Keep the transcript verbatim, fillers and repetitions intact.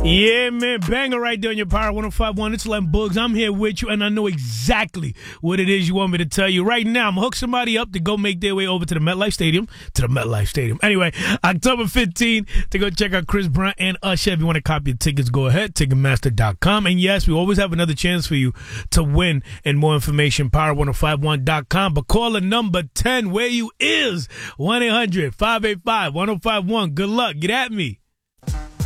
Yeah, man, banger right there on your Power one oh five point one. It's Len Boogs. I'm here with you, and I know exactly what it is you want me to tell you. Right now, I'm going to hook somebody up to go make their way over to the MetLife Stadium. To the MetLife Stadium. Anyway, October fifteenth, to go check out Chris Brown and Usher. If you want to copy your tickets, go ahead, Ticketmaster dot com. And yes, we always have another chance for you to win. And more information, Power one oh five one dot com. But call the number ten where you is, one eight hundred five eight five one oh five one. Good luck. Get at me.